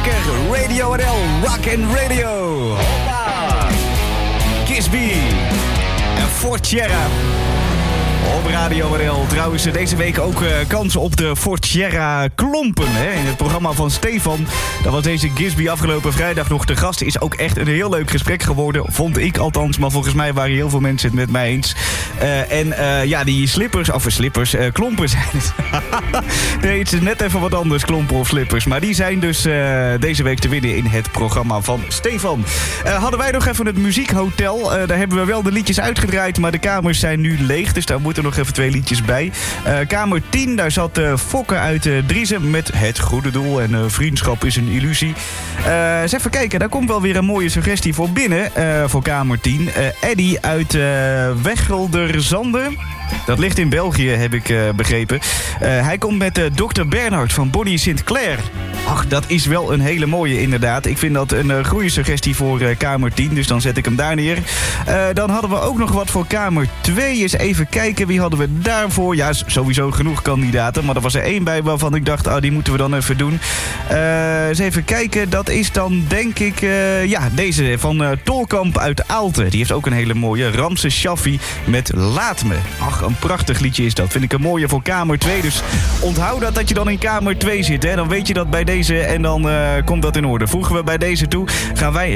lekker. Radio NL, Rock and Radio. Hoppa. Kisby en Fort Sierra. Op Radio NL. Trouwens, deze week ook kans op de Fort Sierra klompen. Hè? In het programma van Stefan. Daar was deze Gisby afgelopen vrijdag nog te gast. Is ook echt een heel leuk gesprek geworden. Vond ik althans. Maar volgens mij waren heel veel mensen het met mij eens. Die klompen zijn het. Nee, het is net even wat anders, klompen of slippers. Maar die zijn dus deze week te winnen in het programma van Stefan. Hadden wij nog even het muziekhotel. Daar hebben we wel de liedjes uitgedraaid. Maar de kamers zijn nu leeg. Dus daar moeten nog even 2 liedjes bij. Kamer 10, daar zat Fokke uit Driezen met Het Goede Doel. En Vriendschap is een illusie. Eens even kijken, daar komt wel weer een mooie suggestie voor binnen. Voor Kamer 10. Eddy uit Wechelderzande. Dat ligt in België, heb ik begrepen. Hij komt met Dr. Bernhard van Bonnie Sinclair. Ach, dat is wel een hele mooie inderdaad. Ik vind dat een goede suggestie voor Kamer 10, dus dan zet ik hem daar neer. Dan hadden we ook nog wat voor Kamer 2. Eens even kijken, wie hadden we daarvoor? Ja, sowieso genoeg kandidaten, maar er was er 1 bij waarvan ik dacht, die moeten we dan even doen. Eens even kijken, dat is dan denk ik, deze van Tolkamp uit Aalten. Die heeft ook een hele mooie, Ramse Shaffi met Laat Me. Ach, een prachtig liedje is dat. Vind ik een mooie voor Kamer 2. Dus onthoud dat je dan in Kamer 2 zit. Hè? Dan weet je dat bij deze en dan komt dat in orde. Voegen we bij deze toe. Gaan wij